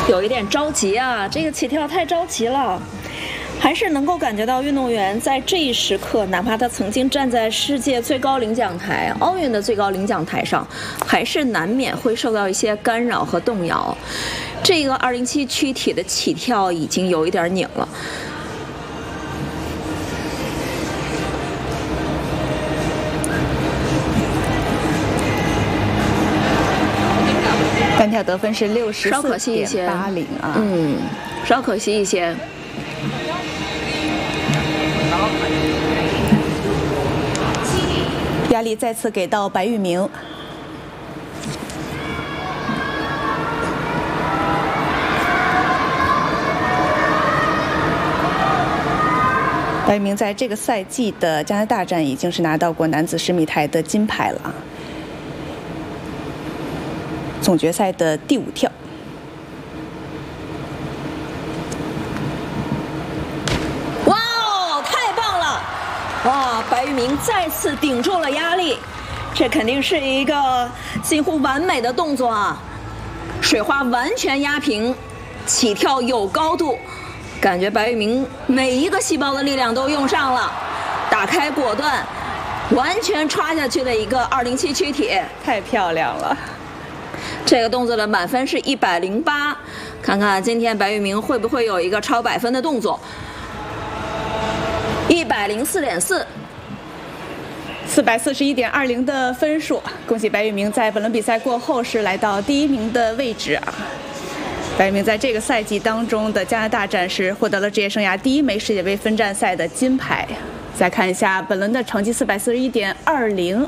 有一点着急啊，这个起跳太着急了。还是能够感觉到运动员在这一时刻，哪怕他曾经站在世界最高领奖台、奥运的最高领奖台上，还是难免会受到一些干扰和动摇。这个207躯体的起跳已经有一点拧了。 单跳得分是稍可惜一些 64.80啊， 稍可惜一些。 压力再次给到白玉明。白玉明在这个赛季的加拿大站已经是拿到过男子10米台的金牌了，总决赛的第5跳。 哇哦，太棒了！哇，白玉明再次顶住了压力，这肯定是一个近乎完美的动作啊！水花完全压平，起跳有高度，感觉白玉明每一个细胞的力量都用上了，打开果断，完全插下去的一个207躯体， 太漂亮了！ 这个动作的满分是108，看看今天白玉明会不会有一个超100分的动作。104.4。 441.20的分数，恭喜白玉明在本轮比赛过后是来到第1名的位置啊！白玉明在这个赛季当中的加拿大站是获得了职业生涯第1枚世界杯分站赛的金牌。再看一下本轮的成绩441.20。